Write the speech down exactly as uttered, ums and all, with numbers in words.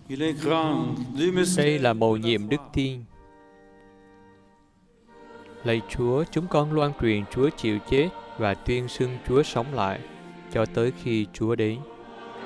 Đây là mầu nhiệm Đức Tiên. Lạy Chúa, chúng con loan truyền Chúa chịu chết và tuyên xưng Chúa sống lại cho tới khi Chúa đến.